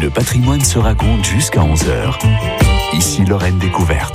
Le patrimoine se raconte jusqu'à 11h. Ici Lorraine Découverte.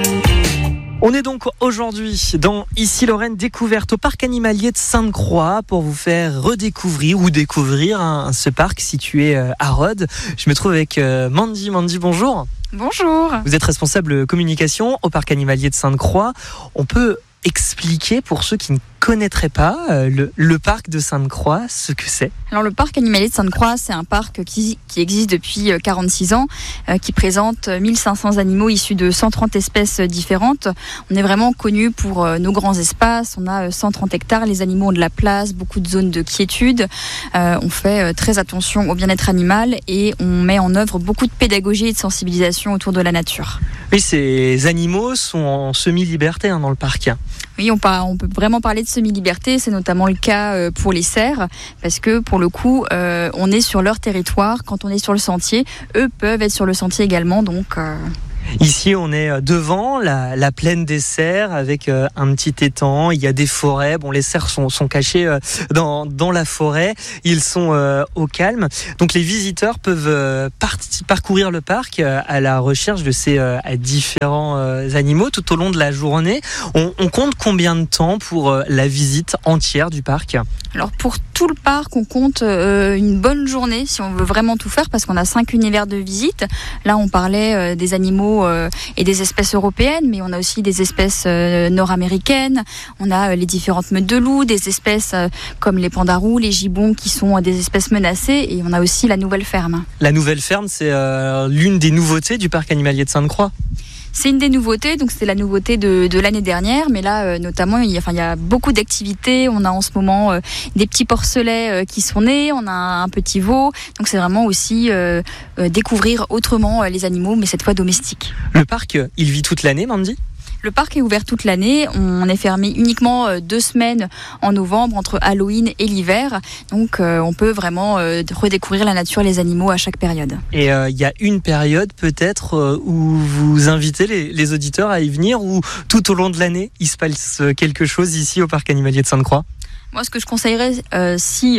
On est donc aujourd'hui dans Ici Lorraine Découverte au parc animalier de Sainte-Croix pour vous faire redécouvrir ou découvrir ce parc situé à Rhodes. Je me trouve avec Mandy. Mandy, bonjour. Bonjour. Vous êtes responsable communication au parc animalier de Sainte-Croix. On peut expliquer pour ceux qui ne connaîtraient pas le parc de Sainte-Croix, ce que c'est? Alors le parc animalier de Sainte-Croix, c'est un parc qui existe depuis 46 ans, qui présente 1500 animaux issus de 130 espèces différentes. On est vraiment connu pour nos grands espaces, on a 130 hectares, les animaux ont de la place, beaucoup de zones de quiétude. On fait très attention au bien-être animal et on met en œuvre beaucoup de pédagogie et de sensibilisation autour de la nature. Oui, ces animaux sont en semi-liberté dans le parc. Oui, on peut vraiment parler de semi-liberté, c'est notamment le cas pour les cerfs, parce que pour le coup, on est sur leur territoire. Quand on est sur le sentier, eux peuvent être sur le sentier également, donc... Ici, on est devant la plaine des cerfs avec un petit étang. Il y a des forêts. Bon, les cerfs sont cachés dans la forêt. Ils sont au calme. Donc, les visiteurs peuvent parcourir le parc à la recherche de ces différents animaux tout au long de la journée. On compte combien de temps pour la visite entière du parc ? Alors, pour tout le parc, on compte une bonne journée si on veut vraiment tout faire, parce qu'on a 5 univers de visite. Là, on parlait des animaux et des espèces européennes, mais on a aussi des espèces nord-américaines. On a les différentes meutes de loups, des espèces comme les pandarous, les gibbons qui sont des espèces menacées, et on a aussi la nouvelle ferme. La nouvelle ferme, c'est l'une des nouveautés du parc animalier de Sainte-Croix. C'est une des nouveautés, donc c'est la nouveauté de l'année dernière, mais là notamment il y a beaucoup d'activités. On a en ce moment des petits porcelets qui sont nés, on a un petit veau, donc c'est vraiment aussi découvrir autrement les animaux, mais cette fois domestiques. Le parc, il vit toute l'année, Mandy ? Le parc est ouvert toute l'année. On est fermé uniquement 2 semaines en novembre, entre Halloween et l'hiver. Donc on peut vraiment redécouvrir la nature et les animaux à chaque période. Et il y a une période peut-être où vous invitez les auditeurs à y venir, ou tout au long de l'année, il se passe quelque chose ici au parc animalier de Sainte-Croix ? Moi, ce que je conseillerais, si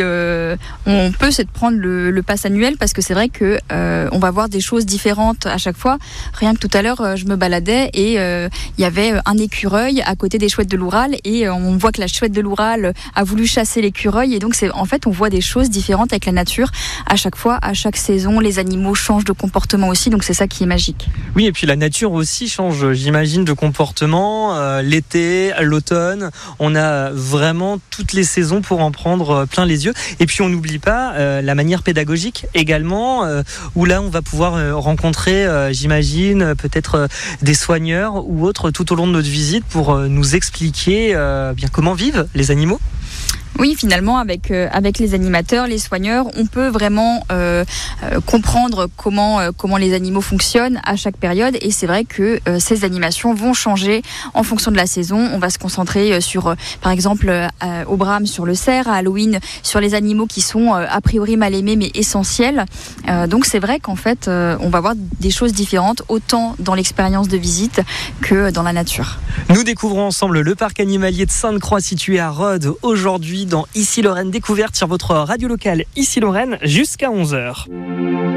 on peut, c'est de prendre le pass annuel, parce que c'est vrai que on va voir des choses différentes à chaque fois. Rien que tout à l'heure, je me baladais et il y avait un écureuil à côté des chouettes de l'Oural, et on voit que la chouette de l'Oural a voulu chasser l'écureuil, et donc on voit des choses différentes avec la nature à chaque fois, à chaque saison. Les animaux changent de comportement aussi, donc c'est ça qui est magique. Oui, et puis la nature aussi change, j'imagine, de comportement. L'été, l'automne, on a vraiment toutes les saisons pour en prendre plein les yeux. Et puis on n'oublie pas la manière pédagogique également, où là on va pouvoir rencontrer, j'imagine, peut-être des soigneurs ou autres tout au long de notre visite pour nous expliquer bien comment vivent les animaux. Oui, finalement, avec les animateurs, les soigneurs, on peut vraiment comprendre comment les animaux fonctionnent à chaque période. Et c'est vrai que ces animations vont changer en fonction de la saison. On va se concentrer sur, par exemple, au Brame sur le cerf, à Halloween sur les animaux qui sont a priori mal aimés mais essentiels. Donc c'est vrai qu'en fait, on va voir des choses différentes autant dans l'expérience de visite que dans la nature. Nous découvrons ensemble le parc animalier de Sainte-Croix situé à Rhodes aujourd'hui dans Ici Lorraine Découverte sur votre radio locale Ici Lorraine jusqu'à 11h.